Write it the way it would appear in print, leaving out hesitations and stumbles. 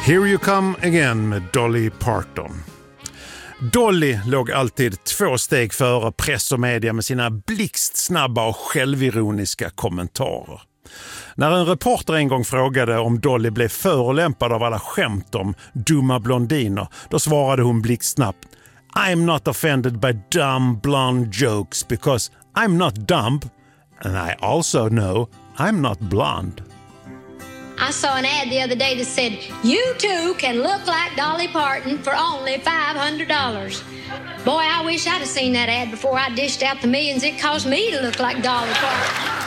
Here You Come Again med Dolly Parton. Dolly låg alltid 2 steg före press och media med sina blixtsnabba och självironiska kommentarer. När en reporter en gång frågade om Dolly blev förolämpad av alla skämt om dumma blondiner, då svarade hon blixtsnabbt: I'm not offended by dumb blonde jokes because I'm not dumb and I also know I'm not blonde. I saw an ad the other day that said, you too can look like Dolly Parton for only $500. Boy, I wish I'd have seen that ad before I dished out the millions it cost me to look like Dolly Parton.